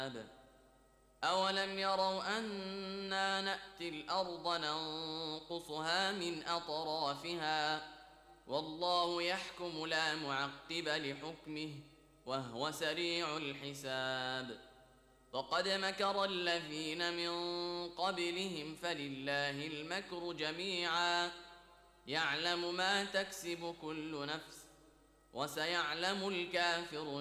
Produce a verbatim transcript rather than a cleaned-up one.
أولم يروا أنا نأتي الأرض ننقصها من أطرافها والله يحكم لا معقب لحكمه وهو سريع الحساب. فقد مكر الذين من قبلهم فلله المكر جميعا يعلم ما تكسب كل نفس وسيعلم الكافرون